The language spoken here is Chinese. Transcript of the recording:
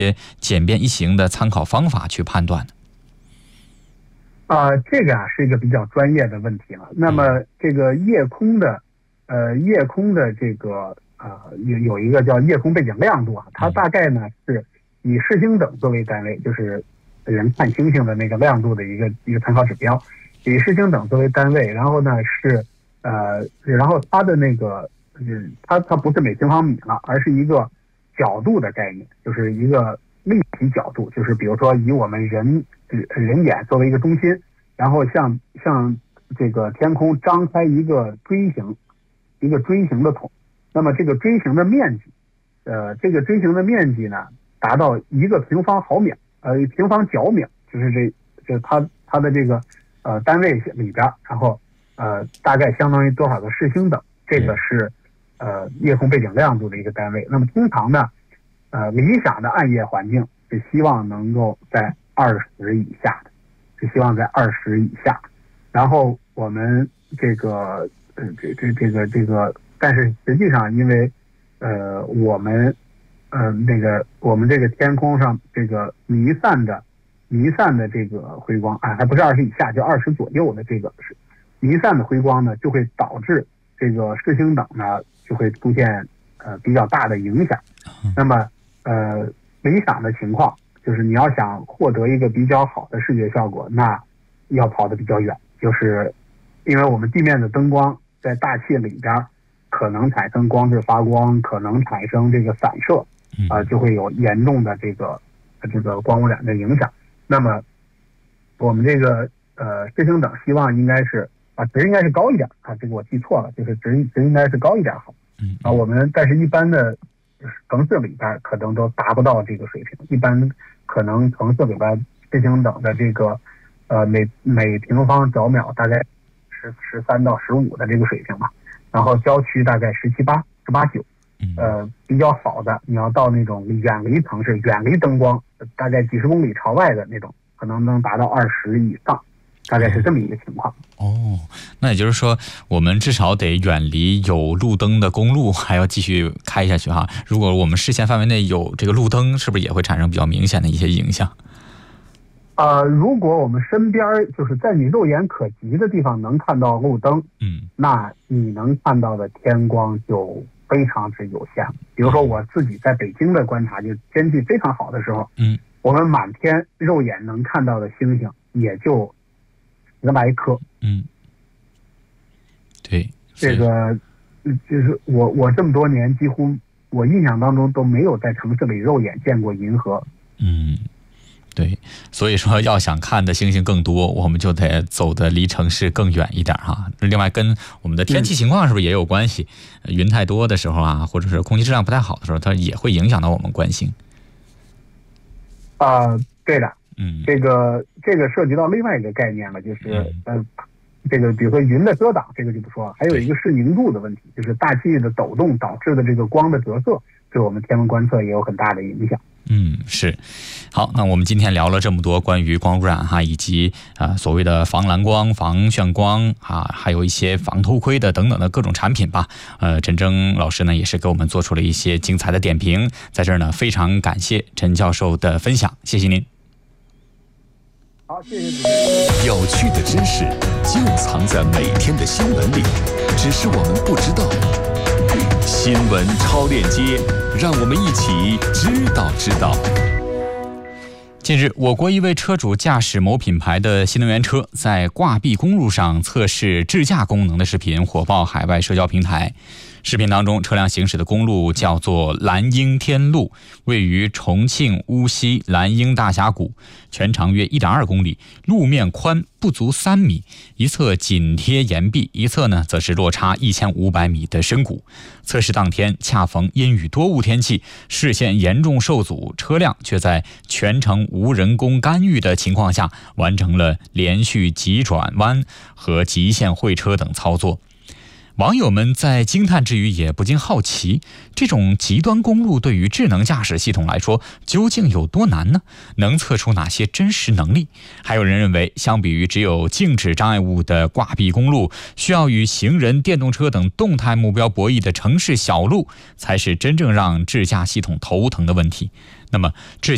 简便易行的参考方法去判断呢？ 这个是一个比较专业的问题了。那么这个夜空的这个有一个叫夜空背景亮度它大概呢是以视星等作为单位，就是人看星星的那个亮度的一个参考指标，以视星等作为单位。然后呢然后它的那个它不是每平方米了，而是一个角度的概念，就是一个立体角度，就是比如说以我们人眼作为一个中心，然后向这个天空张开一个锥形的筒。那么这个锥形的面积呢达到1个平方毫秒平方角秒，就是它的这个单位里边，然后大概相当于多少个视星等，这个是夜空背景亮度的一个单位。那么通常呢理想的暗夜环境是希望能够在20以下的，然后我们这个但是实际上因为我们这个天空上这个弥散的这个辉光还不是20以下，就20左右的这个弥散的辉光呢，就会导致这个视星等呢就会出现比较大的影响。那么理想的情况就是你要想获得一个比较好的视觉效果，那要跑得比较远，就是因为我们地面的灯光在大气里边可能产生光质发光，可能产生这个散射就会有严重的这个光污染的影响。那么我们这个视星等希望应该是值应该是高一点这个我记错了，就是值应该是高一点好我们但是一般的城市里边可能都达不到这个水平，一般可能城市里边视星等的这个每平方角秒大概13到15的这个水平吧，然后郊区大概17、18、19，比较好的你要到那种远离城市、远离灯光，大概几十公里朝外的那种，可能能达到20以上，大概是这么一个情况。 那也就是说，我们至少得远离有路灯的公路，还要继续开下去哈。如果我们视线范围内有这个路灯，是不是也会产生比较明显的一些影响？ 如果我们身边就是在你肉眼可及的地方能看到路灯，那你能看到的天光就非常之有限。比如说我自己在北京的观察，就天气非常好的时候，我们满天肉眼能看到的星星也就10来颗。 对， 这个就是我这么多年几乎我印象当中都没有在城市里肉眼见过银河。 对，所以说要想看的星星更多，我们就得走的离城市更远一点哈。另外跟我们的天气情况是不是也有关系？云太多的时候或者是空气质量不太好的时候，它也会影响到我们观星。 对的。这个涉及到另外一个概念了，就是这个比如说云的遮挡，这个就不说了，还有一个是凝度的问题，就是大气的抖动导致的这个光的折射，对我们天文观测也有很大的影响。 是。好，那我们今天聊了这么多关于光污染以及所谓的防蓝光、防眩光还有一些防偷窥的等等的各种产品吧。陈征老师呢也是给我们做出了一些精彩的点评，在这儿呢非常感谢陈教授的分享，谢谢您。 好，谢谢主持人。 有趣的知识就藏在每天的新闻里，只是我们不知道。新闻超链接，让我们一起知道。 近日，我国一位车主驾驶某品牌的新能源车，在挂壁公路上测试智驾功能的视频火爆海外社交平台。视频当中，车辆行驶的公路叫做蓝鹰天路，位于重庆乌溪蓝鹰大峡谷，全长约 1.2 公里，路面宽不足3米，一侧紧贴岩壁，一侧呢则是落差1500米的深谷。测试当天恰逢阴雨多雾天气，视线严重受阻，车辆却在全程无人工干预的情况下，完成了连续急转弯和极限会车等操作。网友们在惊叹之余也不禁好奇，这种极端公路对于智能驾驶系统来说究竟有多难呢？能测出哪些真实能力？还有人认为，相比于只有静止障碍物的挂壁公路，需要与行人、电动车等动态目标博弈的城市小路，才是真正让智驾系统头疼的问题。那么智驾